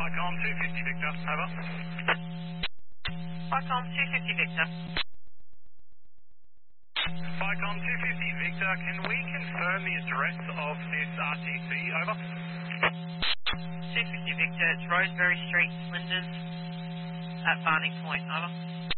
Icon 250 Victor, over. Icon 250 Victor. Icon 250 Victor, can we confirm the address of this RTC, over? 250 Victor, it's Roseberry Street, Flinders, at Barney Point, over.